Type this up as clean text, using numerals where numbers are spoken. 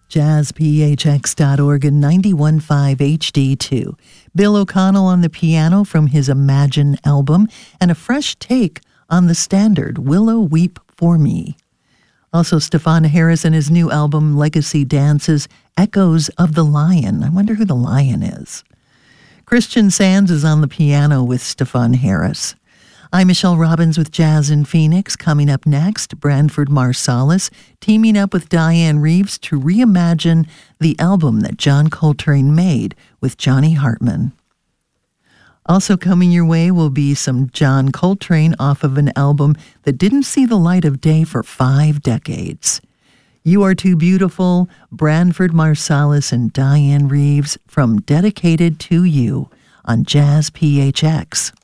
jazzphx.org and 91.5 HD2. Bill O'Connell on the piano from his Imagine album, and a fresh take on the standard, Willow Weep for Me. Also, Stefon Harris and his new album, Legacy Dances, Echoes of the Lion. I wonder who the lion is. Christian Sands is on the piano with Stefon Harris. I'm Michelle Robbins with Jazz in Phoenix. Coming up next, Branford Marsalis teaming up with Diane Reeves to reimagine the album that John Coltrane made with Johnny Hartman. Also coming your way will be some John Coltrane off of an album that didn't see the light of day for 5 decades. You Are Too Beautiful, Branford Marsalis and Diane Reeves from Dedicated to You on Jazz PHX.